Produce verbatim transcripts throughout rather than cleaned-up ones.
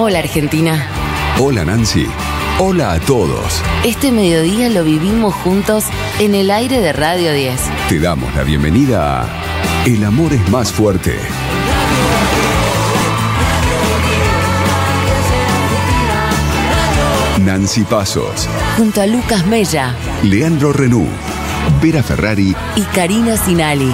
Hola Argentina. Hola Nancy. Hola a todos. Este mediodía lo vivimos juntos en el aire de Radio diez. Te damos la bienvenida a El amor es más fuerte. Nancy Pasos. Junto a Lucas Mella. Leandro Renú. Vera Ferrari. Y Karina Sinali.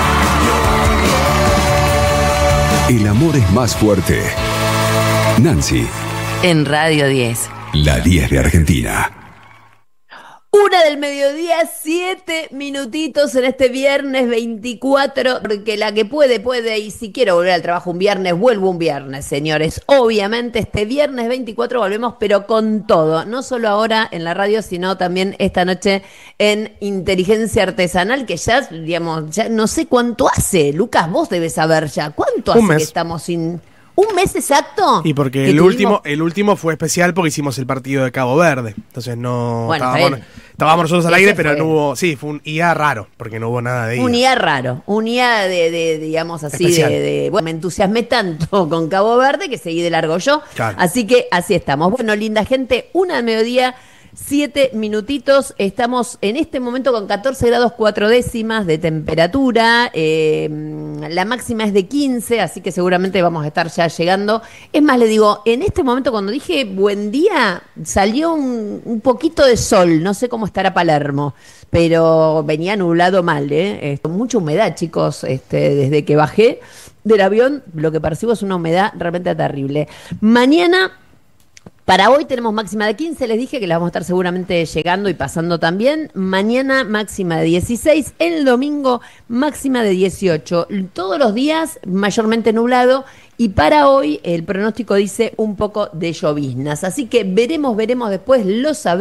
El amor es más fuerte. Nancy. En Radio diez. La diez de Argentina. Una del mediodía, siete minutitos en este viernes veinticuatro, porque la que puede, puede, y si quiero volver al trabajo un viernes, vuelvo un viernes, señores. Obviamente este viernes veinticuatro volvemos, pero con todo, no solo ahora en la radio, sino también esta noche en Inteligencia Artesanal, que ya, digamos, ya no sé cuánto hace. Lucas, vos debes saber ya, ¿cuánto hace que estamos sin... ¿Un mes exacto? Y porque el tuvimos... último el último fue especial porque hicimos el partido de Cabo Verde. Entonces no bueno, estábamos, estábamos nosotros al aire, pero fue. no hubo... Sí, fue un I A raro, porque no hubo nada de I A. Un I A raro, un I A de, de digamos así, de, de... Bueno, me entusiasmé tanto con Cabo Verde que seguí de largo yo. Claro. Así que así estamos. Bueno, linda gente, una del mediodía... Siete minutitos, estamos en este momento con catorce grados cuatro décimas de temperatura, eh, la máxima es de quince, así que seguramente vamos a estar ya llegando. Es más, le digo, en este momento cuando dije buen día, salió un, un poquito de sol, no sé cómo estará Palermo, pero venía nublado mal, ¿eh? Esto, mucha humedad, chicos, este, desde que bajé del avión, lo que percibo es una humedad realmente terrible. Mañana... Para hoy tenemos máxima de quince, les dije que la vamos a estar seguramente llegando y pasando también. Mañana máxima de dieciséis, el domingo máxima de dieciocho. Todos los días mayormente nublado y para hoy el pronóstico dice un poco de lloviznas. Así que veremos, veremos después, lo sabremos.